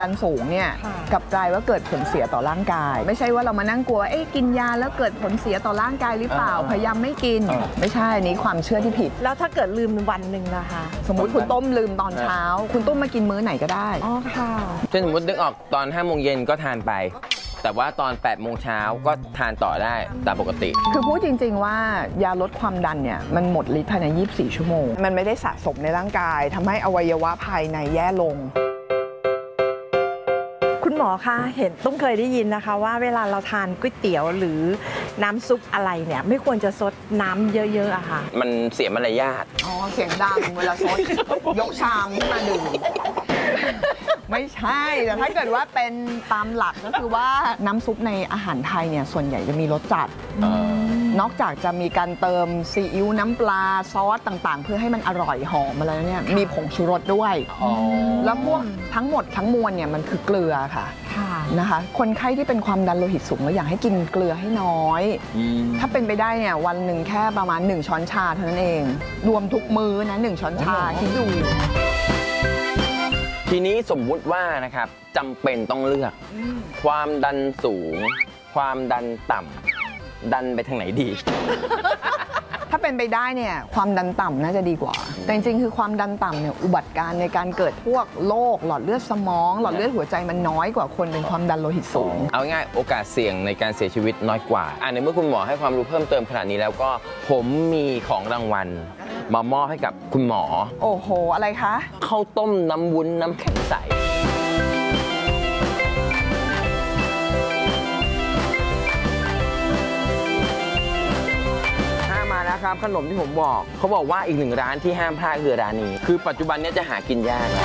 ดันสูงเนี่ยกลับกลายว่าเกิดผลเสียต่อร่างกายไม่ใช่ว่าเรามานั่งกลัวกินยาแล้วเกิดผลเสียต่อร่างกายหรือเปล่าพยายามไม่กินไม่ใช่นี้ความเชื่อที่ผิดแล้วถ้าเกิดลืมวันหนึ่งนะคะสมมุติคุณต้มลืมตอนเช้าคุณต้มมากินมื้อไหนก็ได้อ๋อค่ะเช่นสมมตินึกออกตอน5 โมงเย็นก็ทานไปแต่ว่าตอน8 โมงเช้าก็ทานต่อได้ตามปกติคือพูดจริงๆว่ายาลดความดันเนี่ยมันหมดฤทธิ์ภายใน24 ชั่วโมงมันไม่ได้สะสมในร่างกายทำให้อวัยวะภายในแย่ลงคุณหมอคะเห็นต้องเคยได้ยินนะคะว่าเวลาเราทานก๋วยเตี๋ยวหรือน้ำซุปอะไรเนี่ยไม่ควรจะซดน้ำเยอะๆอะค่ะมันเสียมารยาทเสียงดังเวลาซดยกชามขึ้นมาดื่มไม่ใช่แต่ถ้าเกิดว่าเป็นตามหลักก็คือว่าน้ำซุปในอาหารไทยเนี่ยส่วนใหญ่จะมีรสจัดนอกจากจะมีการเติมซีอิ๊วน้ำปลาซอสต่างๆเพื่อให้มันอร่อยหอมอะไรเนี่ยมีผงชูรสด้วยแล้วพวกทั้งหมดทั้งมวลเนี่ยมันคือเกลือค่ะนะคะคนไข้ที่เป็นความดันโลหิตสูงเราอยากให้กินเกลือให้น้อยถ้าเป็นไปได้เนี่ยวันหนึ่งแค่ประมาณ1 ช้อนชาเท่านั้นเองรวมทุกมื้อนะ1 ช้อนชาคิดดูทีนี้สมมุติว่านะครับจำเป็นต้องเลือกความดันสูงความดันต่ำดันไปทางไหนดีถ้าเป็นไปได้เนี่ยความดันต่ำน่าจะดีกว่าแต่จริงๆคือความดันต่ำเนี่ยอุบัติการในการเกิดพวกโรคหลอดเลือดสมองหลอดเลือดหัวใจมันน้อยกว่าคนเป็นความดันโลหิตสูงเอาง่ายโอกาสเสี่ยงในการเสียชีวิตน้อยกว่าในเมื่อคุณหมอให้ความรู้เพิ่มเติมขนาดนี้แล้วก็ผมมีของรางวัลมามอบให้กับคุณหมอโอ้โหอะไรคะข้าวต้มน้ำวุ้นน้ำแข็งใสครับขนมที่ผมบอกเขาบอกว่าอีก1 ร้านที่ห้ามพลาดคือร้านนี้คือปัจจุบันนี้จะหากินยากแล้ว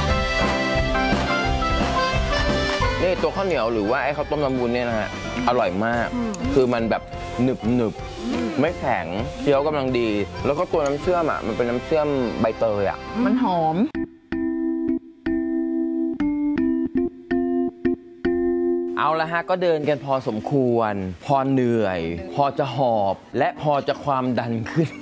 นี่ตัวข้าวเหนียวหรือว่าไอ้ข้าวต้มน้ำวุ้นเนี่ยนะฮะอร่อยมากคือมันแบบหนึบไม่แข็งเคี้ยวกำลังดีแล้วก็ตัวน้ำเชื่อมอ่ะมันเป็นน้ำเชื่อมใบเตยอ่ะมันหอมเอาละฮะก็เดินกันพอสมควรพอเหนื่อยพอจะหอบและพอจะความดันขึ้น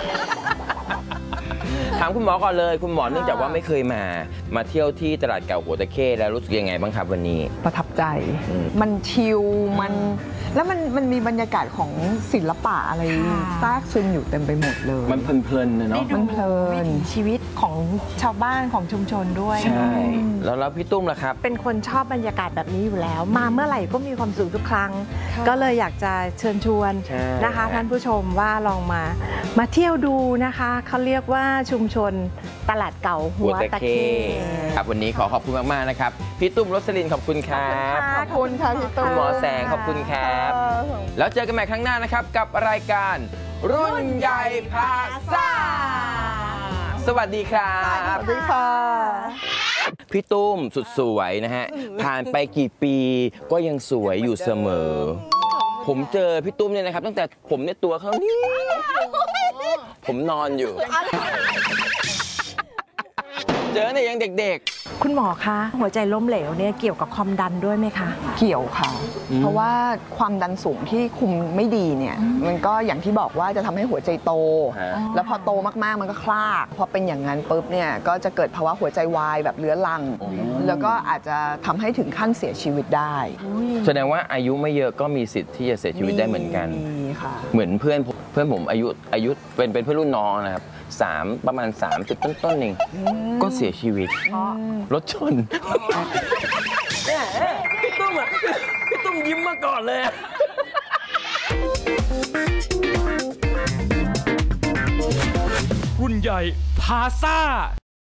ถามคุณหมอก่อนเลยคุณหมอเนื่องจากว่าไม่เคยมาเที่ยวที่ตลาดเก่าหัวตะเข้แล้วรู้สึกยังไงบ้างครับวันนี้ประทับใจมันชิลแล้วมันมีบรรยากาศของศิลปะอะไรแทรกซึมอยู่เต็มไปหมดเลยมันเพลินๆเนาะมันเพลินชีวิตของชาวบ้านของชุมชนด้วยใช่แล้วพี่ตุ้มล่ะครับเป็นคนชอบบรรยากาศแบบนี้อยู่แล้วมาเมื่อไหร่ก็มีความสุขทุกครั้งก็เลยอยากจะเชิญชวนนะคะท่านผู้ชมว่าลองมาเที่ยวดูนะคะเขาเรียกว่าชุมชนตลาดเก่าหัวตะเข้ครับวันนี้ขอบคุณมากๆนะครับพี่ตุ้มรสลินขอบคุณครับขอบคุณค่ะพี่ตุ้มหมอแสงขอบคุณครับแล้วเจอกันใหม่ครั้งหน้านะครับกับรายการรุ่นใหญ่พาซ่าสวัสดีครับสวัสดีค่ะพี่ตุ้มสุดสวยนะฮะผ่านไปกี่ปีก็ยังสวยอยู่เสมอผมเจอพี่ตุ้มเนี่ยนะครับตั้งแต่ผมเนี่ยตัวเขานี่ผมนอนอยู่เจอเนี่ยยังเด็กๆคุณหมอคะหัวใจล้มเหลวเนี่ยเกี่ยวกับความดันด้วยไหมคะเกี่ยวค่ะเพราะว่าความดันสูงที่คุมไม่ดีเนี่ยมันก็อย่างที่บอกว่าจะทำให้หัวใจโตแล้วพอโตมากๆมันก็คลากพอเป็นอย่างนั้นปุ๊บเนี่ยก็จะเกิดภาวะหัวใจวายแบบเรื้อรังแล้วก็อาจจะทำให้ถึงขั้นเสียชีวิตได้แสดงว่าอายุไม่เยอะก็มีสิทธิ์ที่จะเสียชีวิตได้เหมือนกันเหมือนเพื่อนผมอายุเป็นเพื่อนรุ่นน้องนะครับประมาณ30ต้นๆเองก็เสียชีวิตรถชนพี่ตุ้มยิ้มมาก่อนเลยรุ่นใหญ่พาซ่า